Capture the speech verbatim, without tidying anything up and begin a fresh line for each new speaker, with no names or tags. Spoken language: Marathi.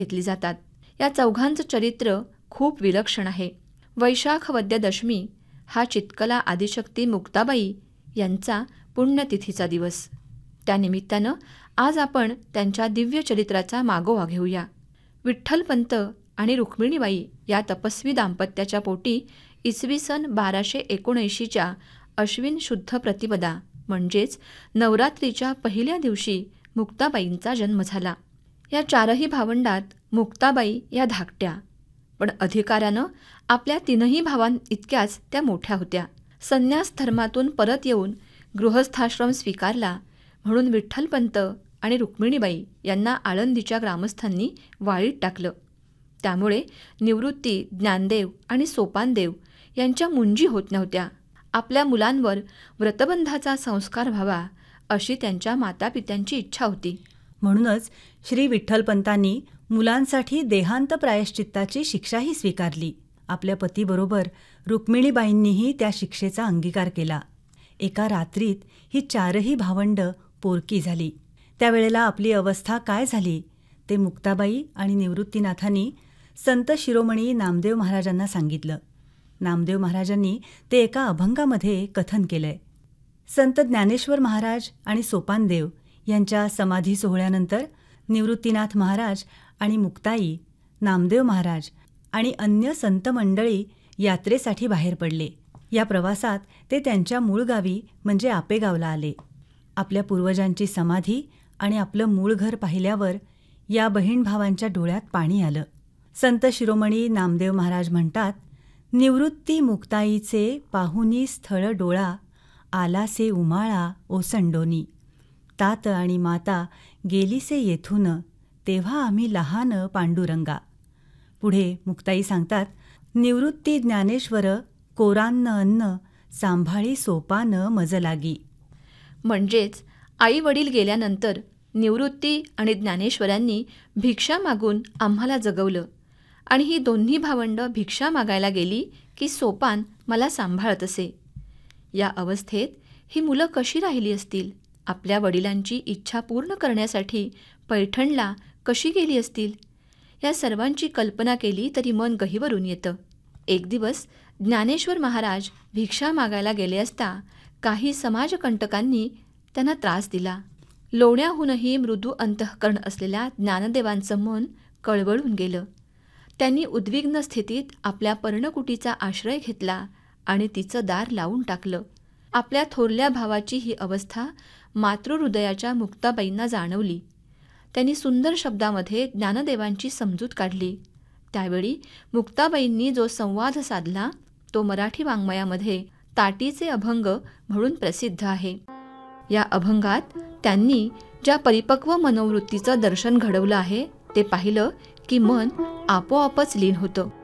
घेतली जातात. या चौघांचं चरित्र खूप विलक्षण आहे. वैशाख वद्य दशमी हा चित्कला आदिशक्ती मुक्ताबाई यांचा पुण्यतिथीचा दिवस. त्यानिमित्तानं आज आपण त्यांच्या दिव्य चरित्राचा मागोवा घेऊया. विठ्ठलपंत आणि रुक्मिणीबाई या तपस्वी दाम्पत्याच्या पोटी इसवी सन बाराशे एकोणऐंशीच्या अश्विन शुद्ध प्रतिपदा म्हणजेच नवरात्रीच्या पहिल्या दिवशी मुक्ताबाईंचा जन्म झाला. या चारही भावंडात मुक्ताबाई या धाकट्या, पण अधिकारानं आपल्या तीनही भावां इतक्याच त्या मोठ्या होत्या. संन्यास धर्मातून परत येऊन गृहस्थाश्रम स्वीकारला म्हणून विठ्ठलपंत आणि रुक्मिणीबाई यांना आळंदीच्या ग्रामस्थांनी वाळीत टाकलं. त्यामुळे निवृत्ती, ज्ञानदेव आणि सोपानदेव यांच्या मुंजी होत नव्हत्या. आपल्या मुलांवर व्रतबंधाचा संस्कार व्हावा अशी त्यांच्या मातापित्यांची इच्छा होती.
म्हणूनच श्री विठ्ठलपंतांनी मुलांसाठी देहांत प्रायश्चित्ताची शिक्षाही स्वीकारली. आपल्या पतीबरोबर रुक्मिणीबाईंनीही त्या शिक्षेचा अंगीकार केला. एका रात्रीत ही चारही भावंड पोरकी झाली. त्यावेळेला आपली अवस्था काय झाली ते मुक्ताबाई आणि निवृत्तीनाथांनी संत शिरोमणी नामदेव महाराजांना सांगितलं. नामदेव महाराजांनी ते एका अभंगामध्ये कथन केलंय. संत ज्ञानेश्वर महाराज आणि सोपानदेव यांच्या समाधी सोहळ्यानंतर निवृत्तीनाथ महाराज आणि मुक्ताई, नामदेव महाराज आणि अन्य संत मंडळी यात्रेसाठी बाहेर पडले. या प्रवासात ते त्यांच्या मूळ गावी म्हणजे आपेगावला आले. आपल्या पूर्वजांची समाधी आणि आपलं मूळ घर पाहिल्यावर या बहीण भावांच्या डोळ्यात पाणी आलं. संत शिरोमणी नामदेव महाराज म्हणतात, निवृत्ती मुक्ताईचे पाहुनी स्थळ डोळा, आलासे उमाळा ओसंडोनी. तात आणि माता गेलीसे येथून, तेव्हा आम्ही लहान पांडुरंगा. पुढे मुक्ताई सांगतात, निवृत्ती ज्ञानेश्वर कोरान्न अन्न, सांभाळी सोपान मज लागी.
म्हणजेच आई वडील गेल्यानंतर निवृत्ती आणि ज्ञानेश्वरांनी भिक्षा मागून आम्हाला जगवलं आणि ही दोन्ही भावंडं भिक्षा मागायला गेली की सोपान मला सांभाळत असे. या अवस्थेत ही मुलं कशी राहिली असतील? आपल्या वडिलांची इच्छा पूर्ण करण्यासाठी पैठणला कशी गेली असतील? या सर्वांची कल्पना केली तरी मन गहिवरून येतं. एक दिवस ज्ञानेश्वर महाराज भिक्षा मागायला गेले असता काही समाजकंटकांनी त्यांना त्रास दिला. लोण्याहूनही मृदू अंतःकरण असलेल्या ज्ञानदेवांचं मन कळवळून गेलं. त्यांनी उद्विग्न स्थितीत आपल्या पर्णकुटीचा आश्रय घेतला आणि तिचं दार लावून टाकलं. आपल्या थोरल्या भावाची ही अवस्था मातृहृदयाच्या मुक्ताबाईंना जाणवली. त्यांनी सुंदर शब्दामध्ये ज्ञानदेवांची समजूत काढली. त्यावेळी मुक्ताबाईंनी जो संवाद साधला तो मराठी वाङ्मयामध्ये ताटीचे अभंग म्हणून प्रसिद्ध आहे. या अभंगात त्यांनी ज्या परिपक्व मनोवृत्तीचं दर्शन घडवलं आहे ते पाहिलं की मन आपोआपच लीन होतं.